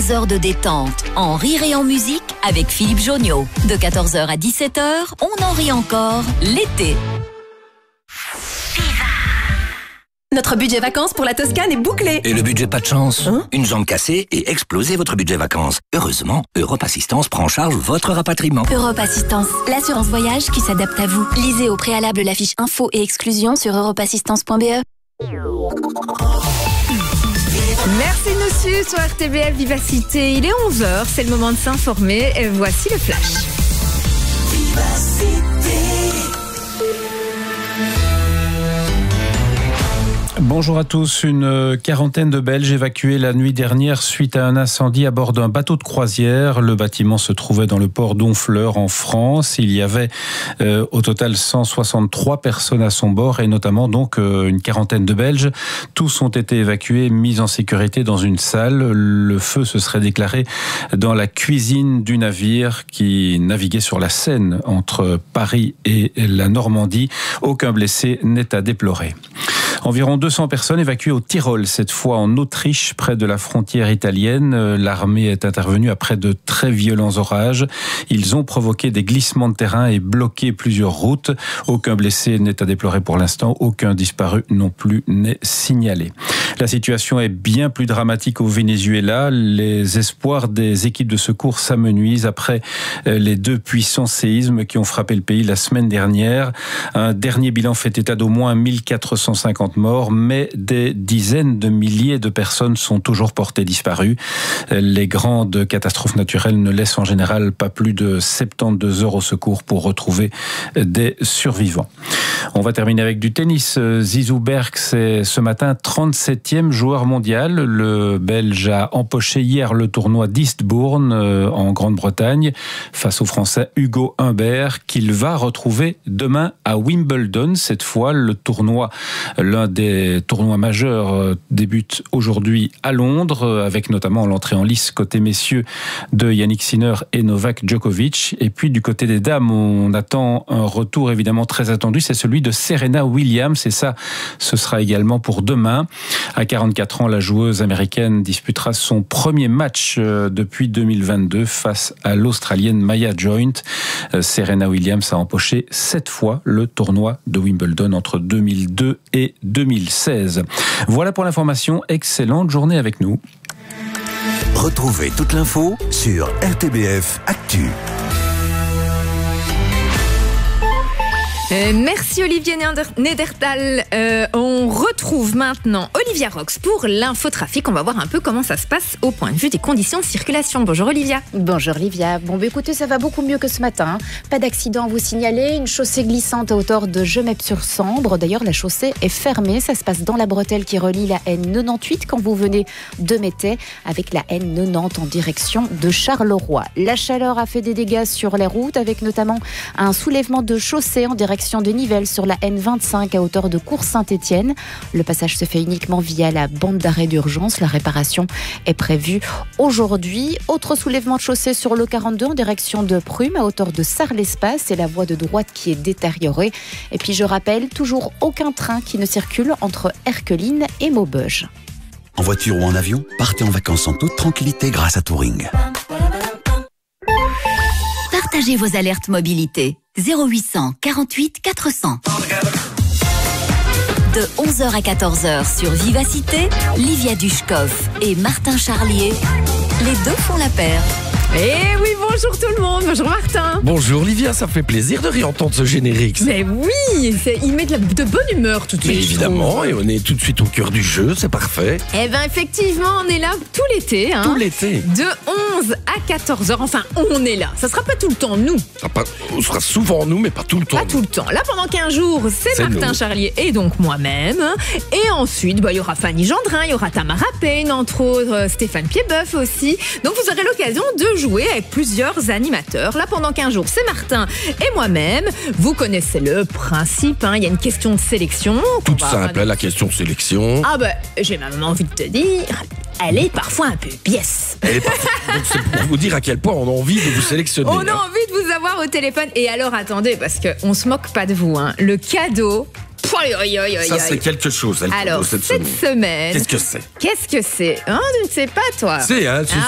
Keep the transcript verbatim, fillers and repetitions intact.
trois heures de détente, en rire et en musique avec Philippe Jonniot. De quatorze heures à dix-sept heures, on en rit encore l'été. Notre budget vacances pour la Toscane est bouclé. Et le budget pas de chance hein? Une jambe cassée et explosez votre budget vacances. Heureusement, Europe Assistance prend en charge votre rapatriement. Europe Assistance, l'assurance voyage qui s'adapte à vous. Lisez au préalable la fiche info et exclusion sur europe assistance point b e. Merci de nous suivre sur R T B F Vivacité. Il est onze heures, c'est le moment de s'informer. Et voici le flash. Vivacité. Bonjour à tous. Une quarantaine de Belges évacués la nuit dernière suite à un incendie à bord d'un bateau de croisière. Le bâtiment se trouvait dans le port d'Honfleur en France. Il y avait euh, au total cent soixante-trois personnes à son bord et notamment donc euh, une quarantaine de Belges. Tous ont été évacués, mis en sécurité dans une salle. Le feu se serait déclaré dans la cuisine du navire qui naviguait sur la Seine entre Paris et la Normandie. Aucun blessé n'est à déplorer. Environ deux cents personnes évacuées au Tyrol, cette fois en Autriche, près de la frontière italienne. L'armée est intervenue après de très violents orages. Ils ont provoqué des glissements de terrain et bloqué plusieurs routes. Aucun blessé n'est à déplorer pour l'instant. Aucun disparu non plus n'est signalé. La situation est bien plus dramatique au Venezuela. Les espoirs des équipes de secours s'amenuisent après les deux puissants séismes qui ont frappé le pays la semaine dernière. Un dernier bilan fait état d'au moins mille quatre cent cinquante morts, mais des dizaines de milliers de personnes sont toujours portées disparues. Les grandes catastrophes naturelles ne laissent en général pas plus de soixante-douze heures au secours pour retrouver des survivants. On va terminer avec du tennis. Zizou Berg, c'est ce matin trente-septième joueur mondial. Le Belge a empoché hier le tournoi d'Eastbourne en Grande-Bretagne face au Français Hugo Humbert qu'il va retrouver demain à Wimbledon. Cette fois, le tournoi, l'un des tournois majeurs, débute aujourd'hui à Londres avec notamment l'entrée en lice côté messieurs de Yannick Sinner et Novak Djokovic. Et puis du côté des dames, on attend un retour évidemment très attendu, c'est celui de Serena Williams et ça, ce sera également pour demain. À quarante-quatre ans, la joueuse américaine disputera son premier match depuis deux mille vingt-deux face à l'Australienne Maya Joint. Serena Williams a empoché sept fois le tournoi de Wimbledon entre deux mille deux et deux mille seize. Voilà pour l'information. Excellente journée avec nous. Retrouvez toute l'info sur R T B F Actu. Euh, merci Olivier Nédertal. Euh, on retrouve maintenant Olivia Rox pour l'infotrafic. On va voir un peu comment ça se passe au point de vue des conditions de circulation. Bonjour Olivia. Bonjour Olivia. Bon, bah, écoutez, ça va beaucoup mieux que ce matin. Pas d'accident à vous signaler. Une chaussée glissante à hauteur de Gemep-sur-Sambre. D'ailleurs, la chaussée est fermée. Ça se passe dans la bretelle qui relie la N quatre-vingt-dix-huit quand vous venez de Métais avec la N quatre-vingt-dix en direction de Charleroi. La chaleur a fait des dégâts sur les routes avec notamment un soulèvement de chaussée en direction de Nivelles sur la N vingt-cinq à hauteur de Cours-Saint-Étienne. Le passage se fait uniquement via la bande d'arrêt d'urgence. La réparation est prévue aujourd'hui. Autre soulèvement de chaussée sur le quarante-deux en direction de Prüm à hauteur de Sarre-l'Espace. C'est la voie de droite qui est détériorée. Et puis je rappelle, toujours aucun train qui ne circule entre Erqueline et Maubeuge. En voiture ou en avion, partez en vacances en toute tranquillité grâce à Touring. Partagez vos alertes mobilité. zéro huit cent quarante-huit quatre cents. De onze heures à quatorze heures sur Vivacité, Livia Dushkov et Martin Charlier, les deux font la paire. Eh oui, bonjour tout le monde, bonjour Martin. Bonjour Livia, ça fait plaisir de réentendre ce générique. Mais oui, c'est, il met de, la, de bonne humeur tout de suite. Mais évidemment, et on est tout de suite au cœur du jeu, c'est parfait. Eh bien effectivement, on est là tout l'été. Hein, tout l'été. De onze à quatorze heures, enfin on est là. Ça sera pas tout le temps nous. Ça pas, on sera souvent nous, mais pas tout le temps. Pas tout le temps. Là pendant quinze jours, c'est, c'est Martin nous. Charlier et donc moi-même. Et ensuite, bah, il y aura Fanny Gendrin, il y aura Tamara Payne, entre autres, Stéphane Piedboeuf aussi. Donc vous aurez l'occasion de jouer avec plusieurs animateurs. Là, pendant quinze jours, c'est Martin et moi-même. Vous connaissez le principe, hein. Il y a une question de sélection. Toute simple, hein, la question de sélection. Ah ben, bah, j'ai même envie de te dire, elle est parfois un peu biaise. Elle est parfois... Donc c'est pour vous dire à quel point on a envie de vous sélectionner. On a hein. envie de vous avoir au téléphone. Et alors, attendez, parce qu'on se moque pas de vous, hein. Le cadeau... Ça, c'est quelque chose. Alors, cette, cette semaine. semaine... Qu'est-ce que c'est Qu'est-ce que c'est hein, tu ne sais pas, toi. C'est, hein, c'est